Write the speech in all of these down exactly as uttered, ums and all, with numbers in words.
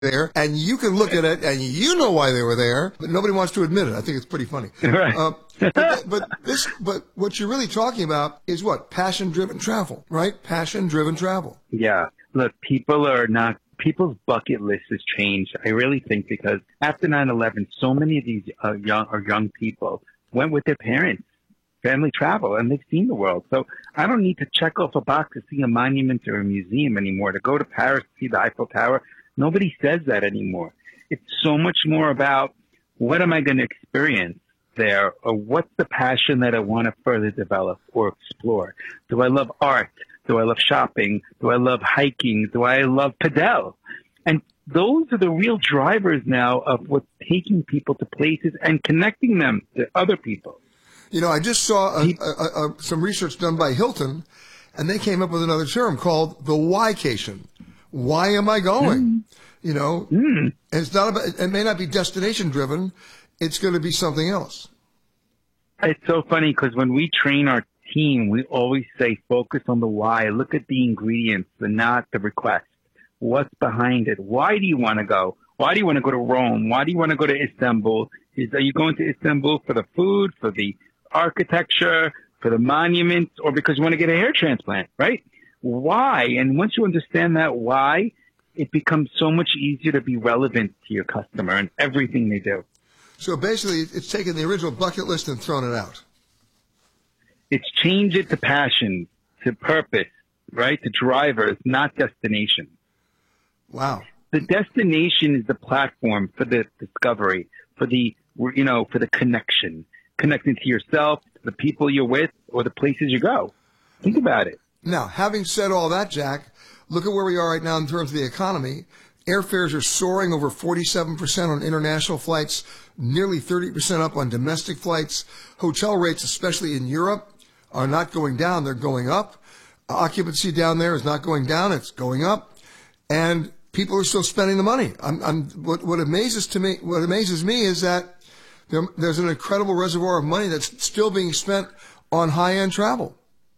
there, and you can look at it, and you know why they were there, but nobody wants to admit it. I think it's pretty funny. Right. Uh, but, but this, but what you're really talking about is what? Passion-driven travel, right? Passion-driven travel. Yeah. Look, people are not, people's bucket list has changed. I really think because after nine eleven, so many of these uh, young or young people went with their parents, family travel, and they've seen the world. So I don't need to check off a box to see a monument or a museum anymore, to go to Paris to see the Eiffel Tower. Nobody says that anymore. It's so much more about what am I going to experience there, or what's the passion that I want to further develop or explore. Do I love art? Do I love shopping? Do I love hiking? Do I love padel? And those are the real drivers now of what's taking people to places and connecting them to other people. You know, I just saw a, a, a, some research done by Hilton, and they came up with another term called the whycation. Why am I going? Mm. You know, mm. and it's not about, it may not be destination driven. It's going to be something else. It's so funny because when we train our team, we always say, focus on the why. Look at the ingredients, the not the request. What's behind it? Why do you want to go? Why do you want to go to Rome? Why do you want to go to Istanbul? Is, are you going to Istanbul for the food, for the architecture, for the monuments, or because you want to get a hair transplant, right? Why? And once you understand that why, it becomes so much easier to be relevant to your customer and everything they do. So basically, it's taken the original bucket list and thrown it out. It's changed it to passion, to purpose, right? To drivers, not destination. Wow. The destination is the platform for the discovery, for the, you know, for the connection, connecting to yourself, to the people you're with, or the places you go. Think about it. Now, having said all that, Jack, look at where we are right now in terms of the economy. Airfares are soaring over forty-seven percent on international flights, nearly thirty percent up on domestic flights. Hotel rates, especially in Europe, are not going down. They're going up. Occupancy down there is not going down. It's going up. And people are still spending the money. I'm, I'm, what, what amazes to me, what amazes me is that there, there's an incredible reservoir of money that's still being spent on high-end travel.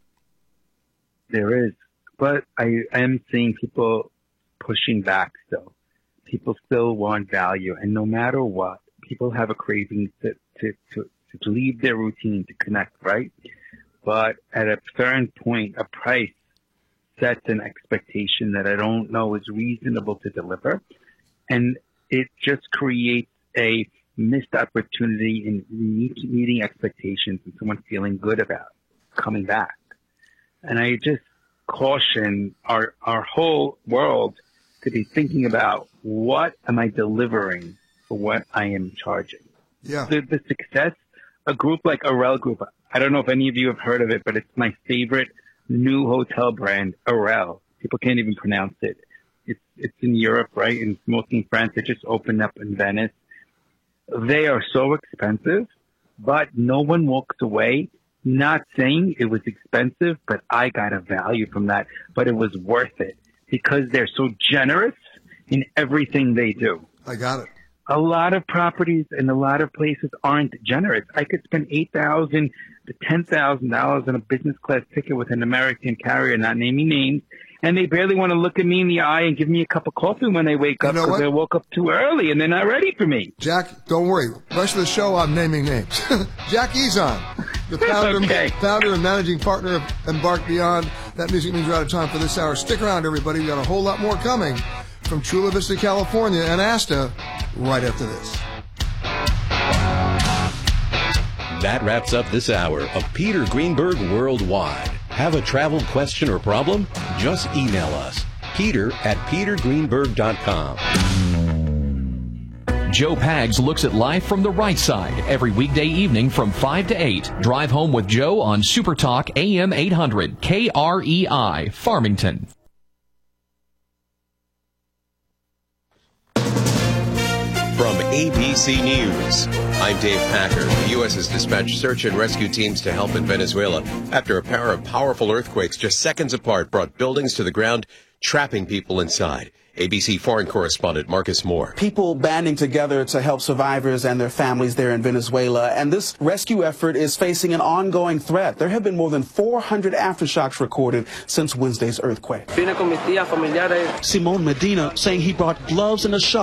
There is, but I am seeing people pushing back still. People still want value, and no matter what, people have a craving to, to, to, to leave their routine, to connect, right? But at a certain point, a price sets an expectation that I don't know is reasonable to deliver, and it just creates a missed opportunity in meeting expectations and someone feeling good about coming back. And I just caution our our whole world to be thinking about, what am I delivering for what I am charging? Yeah. The, the success, a group like Arel Group, I don't know if any of you have heard of it, but it's my favorite new hotel brand, Arel. People can't even pronounce it. It's it's in Europe, right? And it's mostly in France. It just opened up in Venice. They are so expensive, but no one walks away not saying it was expensive, but I got a value from that. But it was worth it because they're so generous in everything they do. I got it. A lot of properties and a lot of places aren't generous. I could spend eight thousand to ten thousand dollars on a business class ticket with an American carrier, not naming names, and they barely want to look at me in the eye and give me a cup of coffee when they wake up, because you know, they woke up too early and they're not ready for me. Jack, don't worry. The rest of the show, I'm naming names. Jack Ezon, the founder, okay. founder and managing partner of Embark Beyond. That music means we're out of time for this hour. Stick around, everybody. We got a whole lot more coming from Chula Vista, California, and Asta right after this. That wraps up this hour of Peter Greenberg Worldwide. Have a travel question or problem? Just email us, peter at peter greenberg dot com. Joe Pags looks at life from the right side every weekday evening from five to eight. Drive home with Joe on Super Talk A M eight hundred, K R E I, Farmington. From A B C News, I'm Dave Packer. The U S has dispatched search and rescue teams to help in Venezuela after a pair of powerful earthquakes just seconds apart brought buildings to the ground, trapping people inside. A B C foreign correspondent Marcus Moore. People banding together to help survivors and their families there in Venezuela, and this rescue effort is facing an ongoing threat. There have been more than four hundred aftershocks recorded since Wednesday's earthquake. Simone Medina saying he brought gloves and a shovel